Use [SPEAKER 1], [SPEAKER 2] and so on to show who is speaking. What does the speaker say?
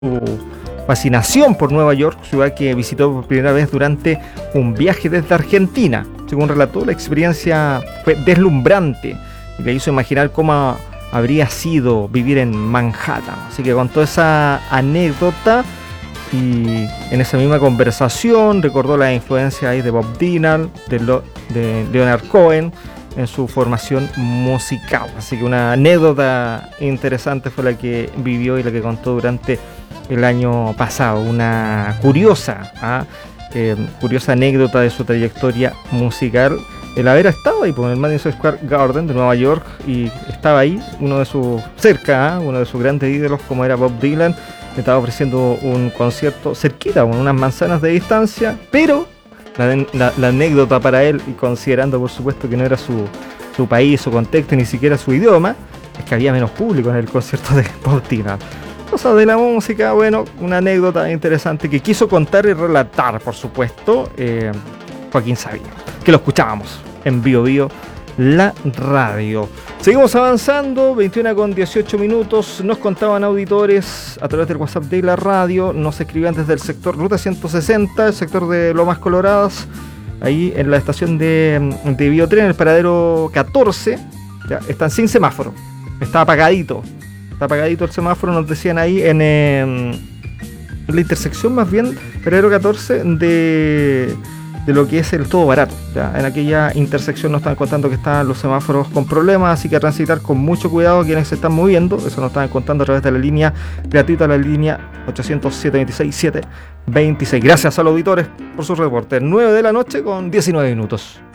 [SPEAKER 1] fascinación por Nueva York, ciudad que visitó por primera vez durante un viaje desde Argentina. Según relató, la experiencia fue deslumbrante y le hizo imaginar cómo habría sido vivir en Manhattan. Así que contó esa anécdota y en esa misma conversación recordó la influencia ahí de Bob Dylan, de Leonard Cohen en su formación musical. Así que una anécdota interesante fue la que vivió y la que contó durante el año pasado. Una curiosa anécdota de su trayectoria musical, el haber estado ahí por el Madison Square Garden de Nueva York, y estaba ahí uno de sus grandes ídolos como era Bob Dylan. Le estaba ofreciendo un concierto cerquita, con unas manzanas de distancia, pero la anécdota para él, y considerando por supuesto que no era su país, su contexto, ni siquiera su idioma, es que había menos público en el concierto de Bob Dylan. Cosas de la música, bueno, una anécdota interesante que quiso contar y relatar, por supuesto, Joaquín Sabina, que lo escuchábamos en Bio Bio, la radio. Seguimos avanzando, 21:18 minutos. Nos contaban auditores a través del WhatsApp de la radio, nos escribían desde el sector Ruta 160, el sector de Lomas Coloradas, ahí en la estación de Biotren, el paradero 14, ya, están sin semáforo, está apagadito el semáforo, nos decían ahí en la intersección más bien, paradero 14 de lo que es el Todo Barato. Ya, en aquella intersección nos están contando que están los semáforos con problemas, así que a transitar con mucho cuidado quienes se están moviendo. Eso nos están contando a través de la línea gratuita, la línea 800-726-726. Gracias a los auditores por sus reportes. 9 de la noche con 19 minutos.